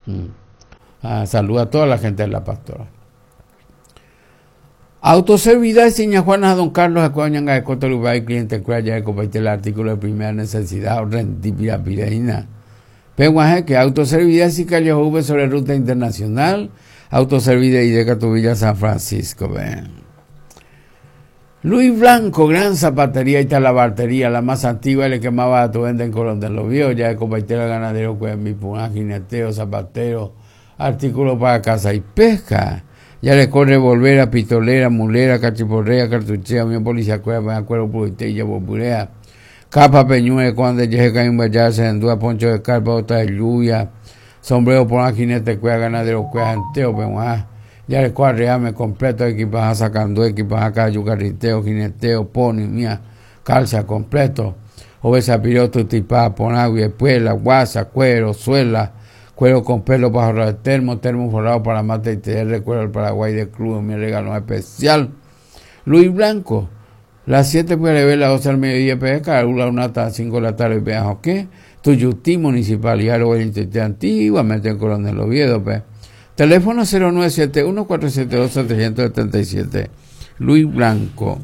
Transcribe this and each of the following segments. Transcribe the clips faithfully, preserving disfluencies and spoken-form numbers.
Mm. Ah, saluda a toda la gente de La Pastora. Autoservidad seña Juana Don Carlos Acuñanga de Cotorubay, cliente Craya de compartir el artículo de primera necesidad o rentipira pireina. Penguaje que autoservidad si Calle V sobre ruta internacional, autoservidad y de Catuvilla San Francisco. Ven. Luis Blanco, gran zapatería y talabartería, la más antigua, le quemaba a tu venta en Colón de los Viejos, ya de compartir el ganadero, mi punja, jineteo, zapatero, artículos para caza y pesca. Ya le corre volvera, pistolera, mulera, cachiporrea, cartuchea, mi policía cueva, me acuerdo puritella, boburea, capa peñue, cuando llegue caen vallarse, en duda, poncho de carpa, otra de lluvia, sombrero por una jinete, cueva, ganadero, cueva, enteo, peñua, ya le correame completo, equipaje sacando, equipaje cayo, carriteo, jineteo, pony, mía, calza completo, obesa, piroto, tipá, ponagua, espuela, guasa, cuero, suela, cuero con pelo para ahorrar termo, termo forrado para mate y T R, cuero del Paraguay de Club, mi regalo especial. Luis Blanco, las siete puede ver la doce al mediodía, P K, una hasta cinco de la tarde, veamos qué. Tuyutí Municipal, y algo de antiguamente en Coronel Oviedo, P. Teléfono cero nueve siete uno cuatro siete dos siete siete siete. Luis Blanco.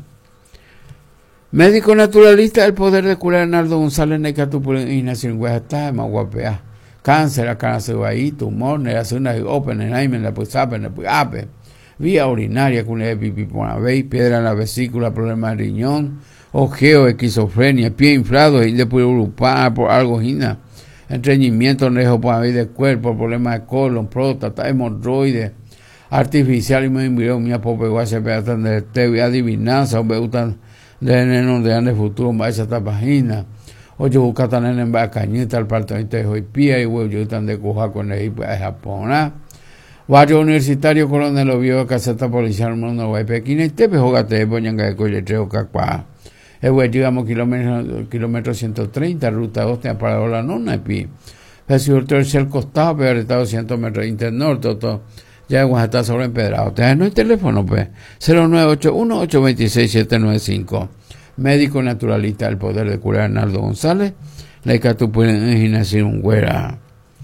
Médico naturalista, el poder de curar Arnaldo González, Necatupur, Ignacio Huejatá, Maguapea. Cáncer, cáncer ahí, tumor, negación, open, en la pues apen, pues ape, vía urinaria, con el pipiponabey, piedra en la vesícula, problema de riñón, ojeo, esquizofrenia, pie inflado, y después urupar por algo, gina, estreñimiento, nejo, de cuerpo, problema de colon, próstata, hemorroides, artificial y me envió mi apopeguacia, peatan de teo, adivinanza, o me gustan de neno de ande futuro, más esta página. Oye, buscatan en la cañita, el apartamento de Joipía, y huevo, yo están de Cuja con el equipo de Japón. Barrio Universitario, Coronel Oviedo, caseta policial, mundo, Guaypequín, y te pejogate, poñanga de coletreo, cacuá. El güey, digamos, kilómetro, kilómetro ciento treinta, ruta dos, te ha parado la nona, y pi. El señor tercer costado, pero está doscientos metros de internorte, todo. Ya en Oaxaca sobre empedrado. Te no hay teléfono, pues. cero nueve ocho uno ocho dos seis siete nueve cinco. Médico naturalista, el poder de curar Arnaldo González, la que tú puedes imaginar un güera.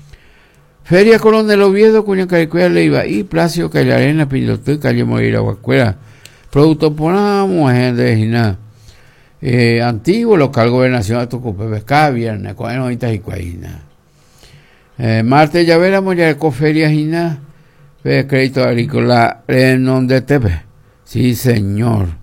Feria Colón del Oviedo, Cuña Caricuela, Leiva y Placio, Calle Arena, Pilotú, Calle Moira, Guacuera. Producto por una mujer de Gina. Eh, antiguo, local gobernación de Tucupé, Pesca, viernes, con noventa y cuaina. Eh, Marte, ya veremos, ya Ecoferia Gina, crédito agrícola, en donde te ve. Sí, señor.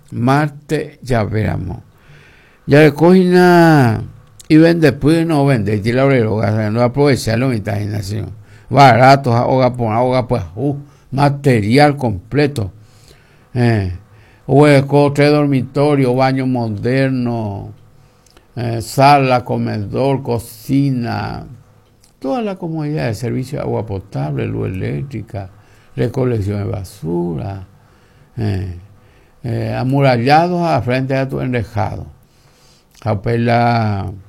Marte, ya veremos. Ya le cogina y vende, pues no vende, y tira obrero, no aprovecharlo en imaginación. Baratos, ahoga, pon, ahoga, pues, uh, material completo. Eh, hueco, tres dormitorios, baño moderno, eh, sala, comedor, cocina, toda la comodidad de servicio de agua potable, luz eléctrica, recolección de basura, eh. Eh, amurallados a frente de tu enrejado. Capela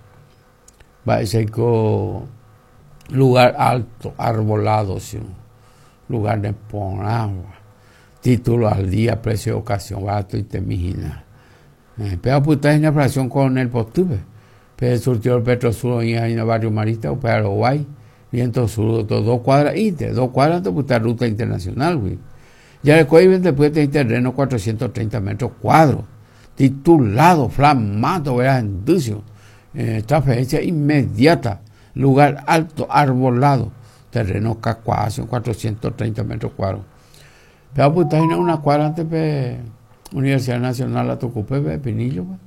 Baiseco, lugar alto, arbolado, ¿sí? Lugar de pon agua, título al día, precio de ocasión, barato y temijina. Eh, pero puta en la fracción con el postube. Pero el surtidor Petro Sur y en el barrio Marista, o para Uruguay, viento sur, dos cuadras, y dos cuadras de puta ruta internacional, güey. Ya el Coiben después de terreno cuatrocientos treinta metros cuadros, titulado, flamado, verás, inducio, eh, transferencia inmediata, lugar alto, arbolado, terreno cacuacio, cuatrocientos treinta metros cuadros. Pero pues está en una cuadra antes de Universidad Nacional la Tucupé, de Pinillo, pues.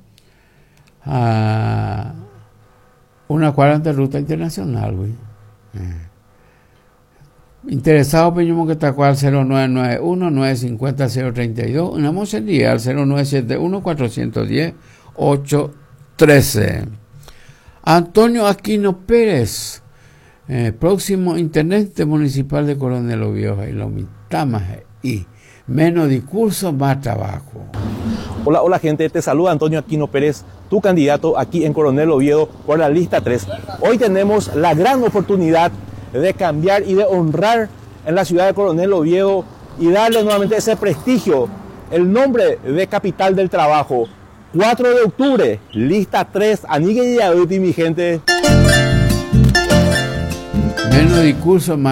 Ah, una cuadra antes de ruta internacional, güey. Eh. Interesado, peñamos que está al cero nueve nueve uno nueve cinco cero cero tres dos, una mocería al cero nueve siete uno cuatro uno cero ocho uno tres. Antonio Aquino Pérez, eh, próximo intendente municipal de Coronel Oviedo, y lo mitamos y menos discurso, más trabajo. Hola, hola gente, te saluda Antonio Aquino Pérez, tu candidato aquí en Coronel Oviedo por la lista tres. Hoy tenemos la gran oportunidad de cambiar y de honrar en la ciudad de Coronel Oviedo y darle nuevamente ese prestigio, el nombre de capital del trabajo. cuatro de octubre, lista tres, Anigue y Adulti, mi gente. Menos discurso, más